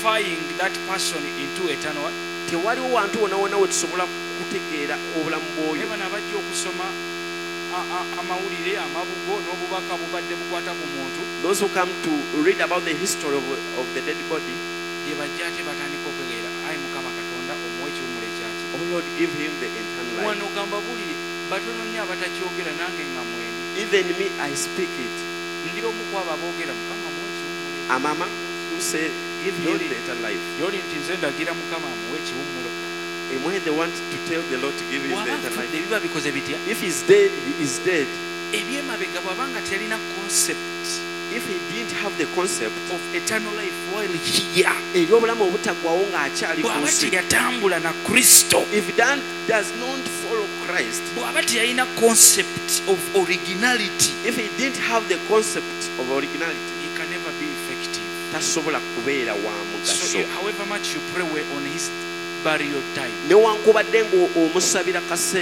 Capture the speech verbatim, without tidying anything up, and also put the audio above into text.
qualifying that person into eternal. Tewaliwo wantu wonna wonna we tusobola kutegeera obulamu bw'oyo. Eba nabajja okusoma amawulire amabugo n'obubaka bubadde bukwata ku muntu. Those who come to read about the history of, of the dead body, gye bajja ate batandika okwegeera ayi Mukama Katonda omuwe ekiwummulo ekyaki. oh Lord, give him the eternal life. Wano gamba bulire batono nnyo abatakyogera nange nga mwendi. Even me, I speak it. Ndi omu ku abo aboogera Mukama amuwe ekiwummulo. I'm a man who say, give him the eternal life. Yoli nti nze ndagira Mukama amuwe ekiwummulo. And when they want to tell the Lord to give him the eternal life, biba bikoze bitya? if he's dead, he is dead. Ebyemabega bw'abanga talina concept If he didn't have the concept of eternal life while here, eby'obulamu obutaggwaawo ng'akyali ku bw'aba nsi, teyatambula na Kristo, if that does not follow Christ, bw'aba teyalina concept of originality, if he didn't have the concept of originality, he can never be effective. tasobola kubeera wa So mugaso. you- however much you pray on his burial time, Newankubadde ng'omusabira kaseera